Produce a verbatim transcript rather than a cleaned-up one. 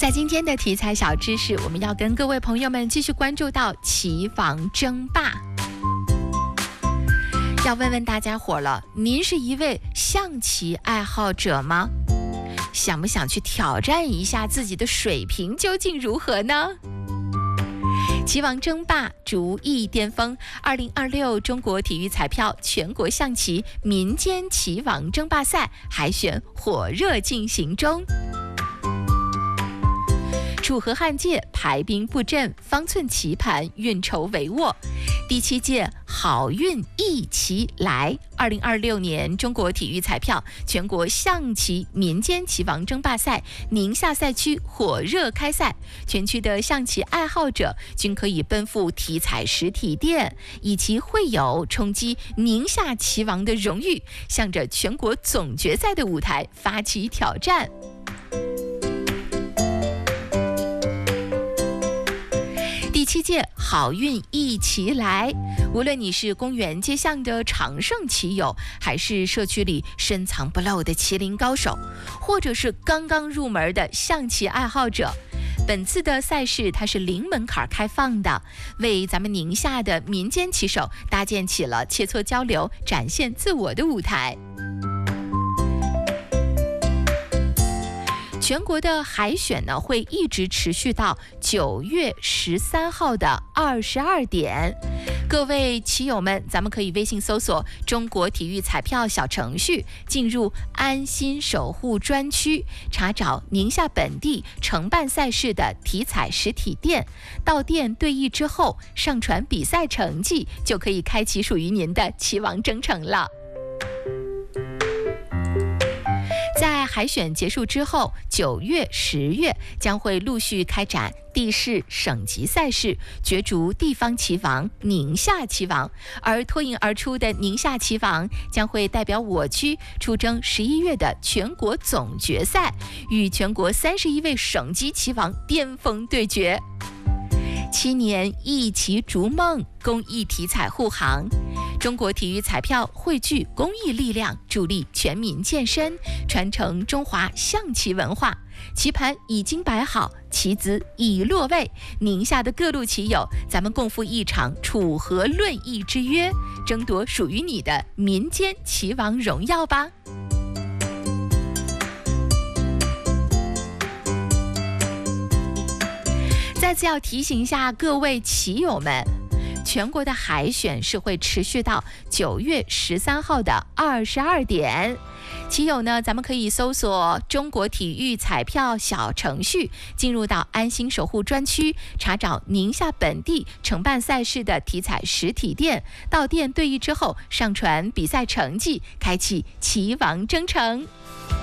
在今天的题材小知识，我们要跟各位朋友们继续关注到棋房争霸。要问问大家伙了，您是一位象棋爱好者吗？想不想去挑战一下自己的水平究竟如何呢？棋王争霸逐一巅峰，二零二六中国体育彩票全国象棋民间棋王争霸赛海选火热进行中。楚河汉界，排兵布阵，方寸棋盘，运筹帷幄。第七届好运一起来！二零二六年中国体育彩票全国象棋民间棋王争霸赛宁夏赛区火热开赛，全区的象棋爱好者均可以奔赴体彩实体店，以其会友冲击宁夏棋王的荣誉，向着全国总决赛的舞台发起挑战。第七届好运一起来！无论你是公园街巷的常胜棋友，还是社区里深藏不露的棋龄高手，或者是刚刚入门的象棋爱好者，本次的赛事它是零门槛开放的，为咱们宁夏的民间棋手搭建起了切磋交流、展现自我的舞台。全国的海选呢，会一直持续到九月十三号的二十二点。各位棋友们，咱们可以微信搜索中国体育彩票小程序，进入安心守护专区，查找宁夏本地承办赛事的体彩实体店，到店对弈之后，上传比赛成绩，就可以开启属于您的棋王征程了。在海选结束之后，九月、十月将会陆续开展地市、省级赛事，角逐地方棋王、宁夏棋王。而脱颖而出的宁夏棋王将会代表我区出征十一月的全国总决赛，与全国三十一位省级棋王巅峰对决。七年一棋逐梦，公益体彩护航。中国体育彩票汇聚公益力量，助力全民健身，传承中华象棋文化。棋盘已经摆好，棋子已落位。宁夏的各路棋友，咱们共赴一场楚河论艺之约，争夺属于你的民间棋王荣耀吧。再次要提醒一下各位棋友们，全国的海选是会持续到九月十三号的二十二点。棋友呢，咱们可以搜索中国体育彩票小程序，进入到安心守护专区，查找宁夏本地承办赛事的体彩实体店，到店对弈之后，上传比赛成绩，开启棋王征程。